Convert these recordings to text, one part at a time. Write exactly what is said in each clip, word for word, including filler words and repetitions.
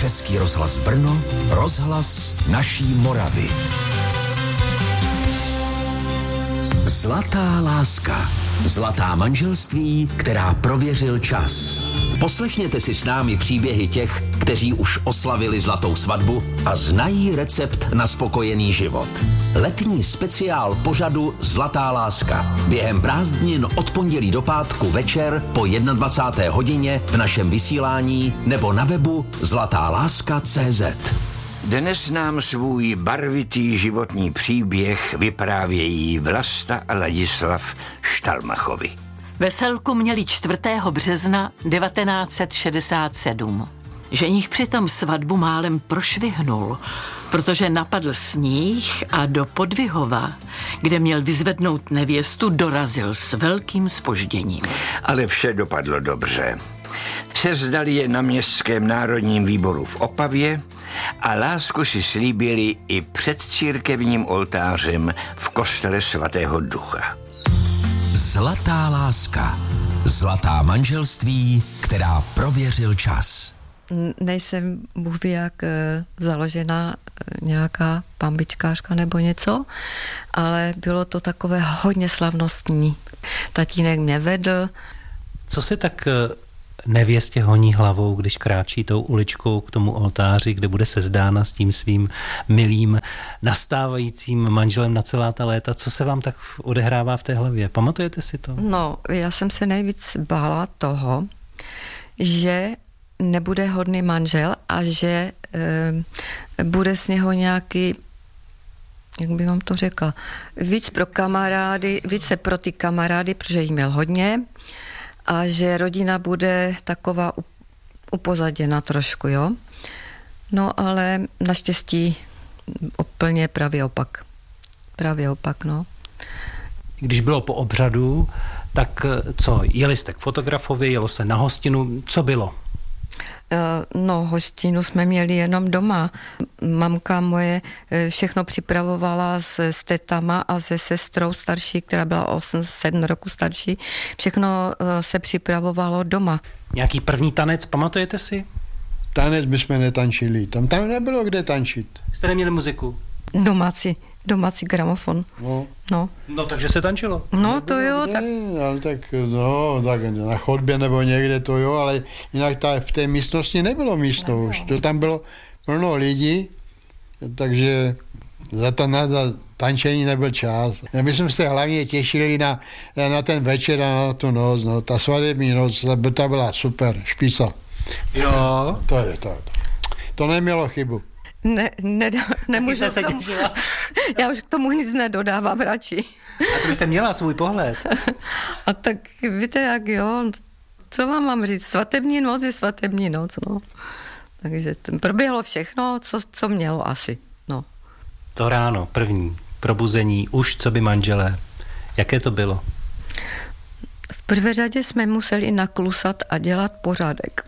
Český rozhlas Brno, rozhlas naší Moravy. Zlatá láska. Zlatá manželství, která prověřil čas. Poslechněte si s námi příběhy těch, kteří už oslavili zlatou svatbu a znají recept na spokojený život. Letní speciál pořadu Zlatá láska. Během prázdnin od pondělí do pátku večer po dvacáté jedné hodině v našem vysílání nebo na webu zlatá láska tečka cé zet. Dnes nám svůj barvitý životní příběh vyprávějí Vlasta a Ladislav Štalmachovi. Veselku měli čtvrtého března devatenáct set šedesát sedm. Ženich přitom svatbu málem prošvihnul, protože napadl sníh a do Podvihova, kde měl vyzvednout nevěstu, dorazil s velkým zpožděním. Ale vše dopadlo dobře. Sezdali je na Městském národním výboru v Opavě a lásku si slíbili i před církevním oltářem v kostele svatého Ducha. Zlatá láska. Zlatá manželství, která prověřil čas. Nejsem bůh ví jak založená nějaká pambičkářka nebo něco, ale bylo to takové hodně slavnostní. Tatínek mě vedl. Co se tak nevěstě honí hlavou, když kráčí tou uličkou k tomu oltáři, kde bude sezdána s tím svým milým nastávajícím manželem na celá ta léta? Co se vám tak odehrává v té hlavě? Pamatujete si to? No, já jsem se nejvíc bála toho, že nebude hodný manžel a že e, bude z něho nějaký, jak bych vám to řekla, víc pro kamarády, více pro ty kamarády, protože jí měl hodně, a že rodina bude taková upozaděna trošku, jo. No ale naštěstí úplně pravý opak. Pravý opak, no. Když bylo po obřadu, tak co, jeli jste k fotografovi, jelo se na hostinu, co bylo? No, hostinu jsme měli jenom doma. Mamka moje všechno připravovala s, s tetama a se sestrou starší, která byla osm sedm roku starší. Všechno se připravovalo doma. Nějaký první tanec, pamatujete si? Tanec my jsme netančili. Tam, tam nebylo kde tančit. Jste neměli muziku? Domácí, domácí gramofon. No. No. No, takže se tančilo. No, to jo. Kde, tak... ale tak, no, tak na chodbě nebo někde to jo, ale jinak ta, v té místnosti nebylo místo už. To tam bylo plno lidí, takže za, ta, na, za tančení nebyl čas. My jsme se hlavně těšili na, na ten večer a na tu noc. No. Ta svatební noc, ta byla super, špica. Jo. To je to. To nemělo chybu. Ne, ne, nemůžu se tomu, těšila. Já už k tomu nic nedodávám radši. A to byste měla svůj pohled. A tak víte jak, jo, co vám mám říct, svatební noc je svatební noc, no. Takže proběhlo všechno, co, co mělo asi, no. To ráno, první, probuzení, už co by manželé, jaké to bylo? V prvé řadě jsme museli naklusat a dělat pořádek.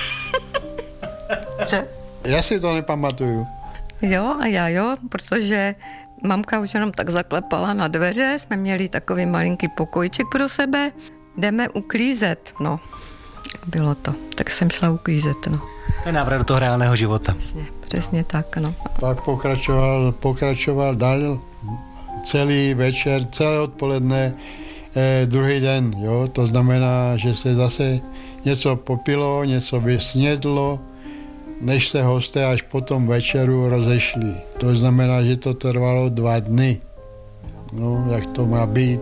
Že? Já si to nepamatuju. Jo, a já jo, protože mamka už jenom tak zaklepala na dveře, jsme měli takový malinký pokojček pro sebe, jdeme uklízet, no. Bylo to, tak jsem šla uklízet, no. To je návrat do toho reálného života. Přesně, přesně tak, no. Pak pokračoval, pokračoval dál celý večer, celé odpoledne, eh, druhý den, jo, to znamená, že se zase něco popilo, něco vysnědlo, než se hosté až po tom večeru rozešli. To znamená, že to trvalo dva dny. No, jak to má být.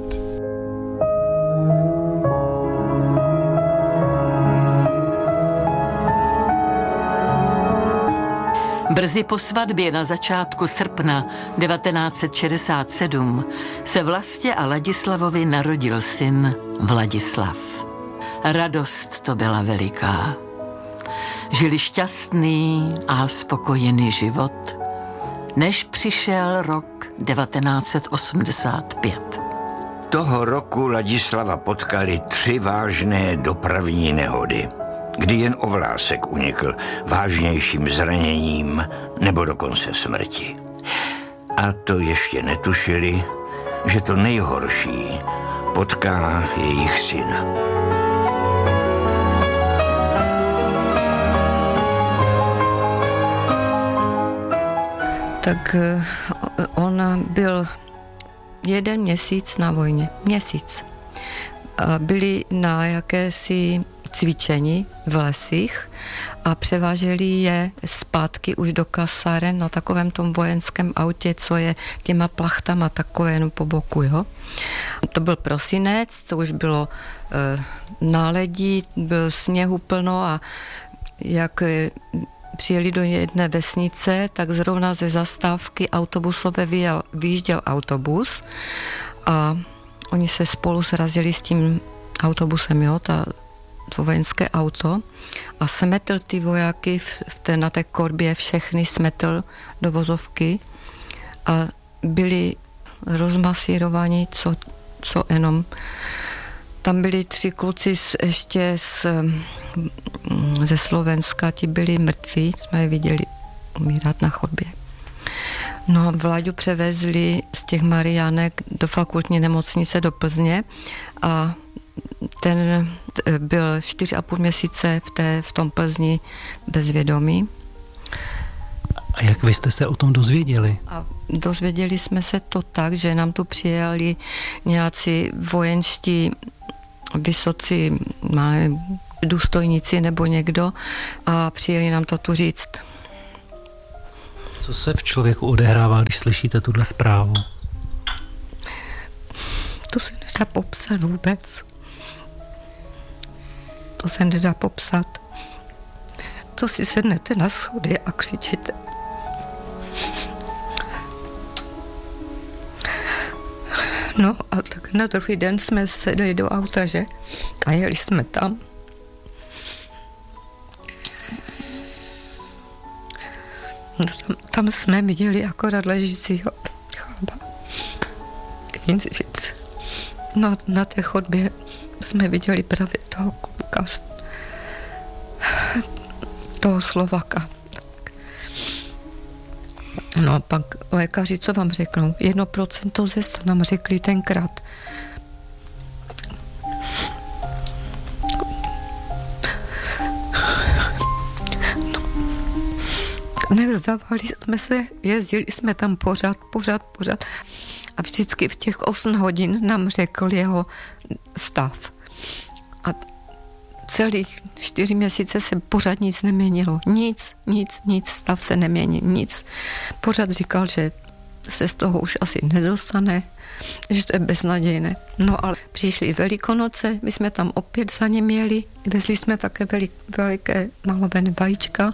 Brzy po svatbě na začátku srpna devatenáct set šedesát sedm se Vlastě a Ladislavovi narodil syn Vladislav. Radost to byla veliká. Žili šťastný a spokojený život, než přišel rok devatenáct set osmdesát pět. Toho roku Ladislava potkali tři vážné dopravní nehody, kdy jen Ovlásek unikl vážnějším zraněním nebo dokonce smrti. A to ještě netušili, že to nejhorší potká jejich syna. Tak on byl jeden měsíc na vojně. Měsíc. A byli na jakési cvičení v lesích a převáželi je zpátky už do kasáren na takovém tom vojenském autě, co je těma plachtama takové no, po boku, jo. To byl prosinec, to už bylo e, náledí, byl sněhu plno a jak e, přijeli do jedné vesnice, tak zrovna ze zastávky autobusové vyjel, vyjížděl autobus a oni se spolu srazili s tím autobusem, jo, ta, to vojenské auto a smetl ty vojáky v, v té, na té korbě, všechny smetl do vozovky a byli rozmasírovaní, co, co jenom. Tam byli tři kluci z, ještě z, ze Slovenska, ti byli mrtví, jsme je viděli umírat na chodbě. No, Vláďu převezli z těch Mariánek do fakultní nemocnice do Plzně a ten byl čtyři a půl měsíce v, té, v tom Plzni bezvědomí. A jak vy jste se o tom dozvěděli? A dozvěděli jsme se to tak, že nám tu přijeli nějací vojenští vysocí důstojníci nebo někdo a přijeli nám to tu říct. Co se v člověku odehrává, když slyšíte tuhle zprávu? To se nedá popsat vůbec. To se nedá popsat. To si sednete na schody a křičíte. No a tak na druhý den jsme sedli do auta, že? A jeli jsme tam. No, tam, tam jsme viděli akorát ležícího chlapa. Nic víc. No na té chodbě jsme viděli právě toho kluka, toho Slovaka. No a pak lékaři, co vám řeknou? Jedno procento ze sta nám řekli tenkrát. No. Nevzdávali jsme se, jezdili jsme tam pořád, pořád, pořád. A vždycky v těch osm hodin nám řekl jeho stav. A celých čtyři měsíce se pořád nic neměnilo. Nic, nic, nic, stav se nemění, nic. Pořád říkal, že se z toho už asi nedostane, že to je beznadějné. No ale přišly Velikonoce, my jsme tam opět za ním jeli, vezli jsme také velik, veliké malovené vajíčka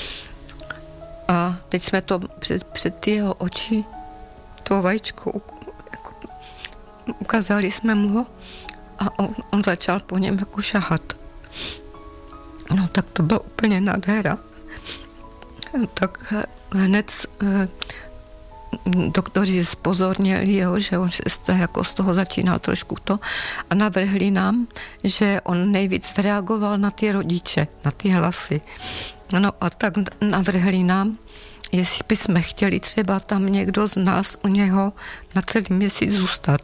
a teď jsme to před, před jeho oči to vajíčko jako, ukázali jsme mu ho a on, on začal po něm jako šahat. No tak to byla úplně nádhera. Tak hned eh, doktoři zpozornili jeho, že on se jako z toho začínal trošku to a navrhli nám, že on nejvíc reagoval na ty rodiče, na ty hlasy. No a tak navrhli nám, jestli bychom chtěli třeba tam někdo z nás u něho na celý měsíc zůstat.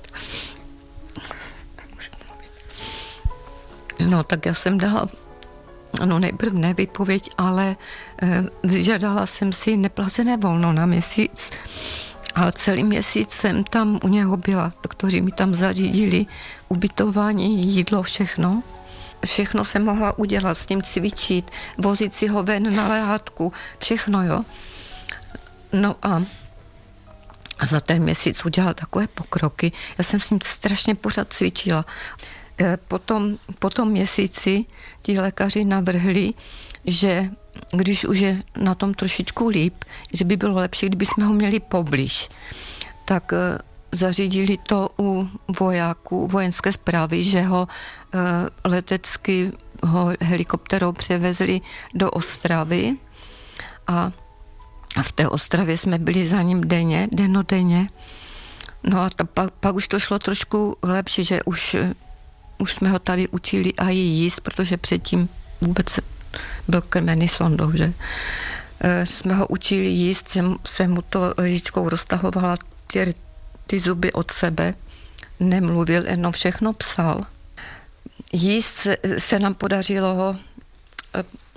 No tak já jsem dala, no nejprve ne výpověď, ale e, vyžadala jsem si neplacené volno na měsíc a celý měsíc jsem tam u něho byla. Doktoři mi tam zařídili ubytování, jídlo, všechno. Všechno jsem mohla udělat, s ním cvičit, vozit si ho ven na lehátku, všechno, jo. No a a za ten měsíc udělal takové pokroky. Já jsem s ním strašně pořád cvičila. Potom, po tom měsíci ti lékaři navrhli, že když už je na tom trošičku líp, že by bylo lepší, kdyby jsme ho měli poblíž. Tak zařídili to u vojáků vojenské správy, že ho letecky ho helikopterou převezli do Ostravy a v té Ostravě jsme byli za ním denně, dennodenně. No a ta, pak, pak už to šlo trošku lepší, že už Už jsme ho tady učili a jíst, protože předtím vůbec byl krmený sondou, že? E, jsme ho učili jíst, jsem, jsem mu to lžičkou roztahovala ty, ty zuby od sebe, nemluvil, jenom všechno psal. Jíst se, se nám podařilo ho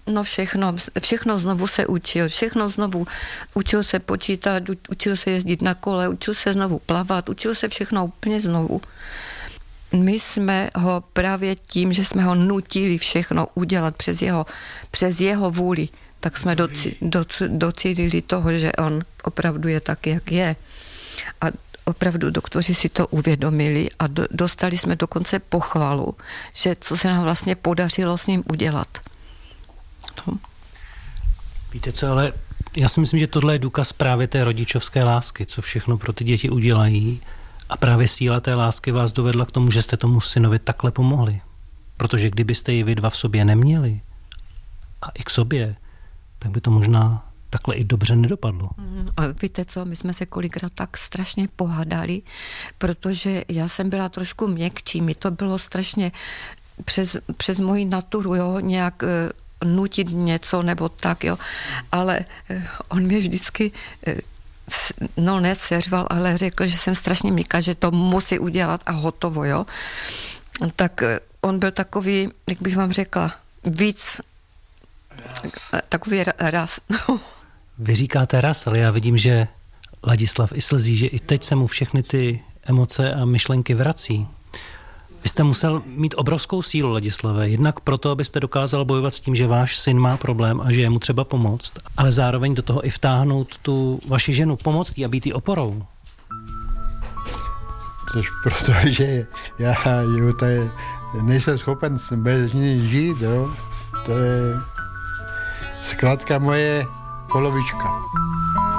No všechno, všechno znovu se učil, všechno znovu. Učil se počítat, učil se jezdit na kole, učil se znovu plavat, učil se všechno úplně znovu. My jsme ho právě tím, že jsme ho nutili všechno udělat přes jeho, přes jeho vůli, tak jsme doci, doc, docílili toho, že on opravdu je tak, jak je. A opravdu doktoři si to uvědomili a do, dostali jsme dokonce pochvalu, že co se nám vlastně podařilo s ním udělat. No. Víte co, ale já si myslím, že tohle je důkaz právě té rodičovské lásky, co všechno pro ty děti udělají. A právě síla té lásky vás dovedla k tomu, že jste tomu synovi takhle pomohli. Protože kdybyste ji vy dva v sobě neměli a i k sobě, tak by to možná takhle i dobře nedopadlo. A víte co, my jsme se kolikrát tak strašně pohádali, protože já jsem byla trošku měkčí, mi to bylo strašně přes, přes moji naturu, jo, nějak uh, nutit něco nebo tak, jo, ale uh, on mě vždycky uh, no neseřval, ale řekl, že jsem strašně měkká, že to musí udělat a hotovo, jo. Tak uh, on byl takový, jak bych vám řekla, víc yes. takový raz. Vy říkáte raz, ale já vidím, že Ladislav i slzí, že i teď se mu všechny ty emoce a myšlenky vrací. Vy jste musel mít obrovskou sílu, Ladislave, jednak proto, abyste dokázal bojovat s tím, že váš syn má problém a že je mu třeba pomoct, ale zároveň do toho i vtáhnout tu vaši ženu, pomoct jí a být jí oporou. Což protože já jo, tady nejsem schopen bez ní žít, jo. To je zkrátka moje polovička.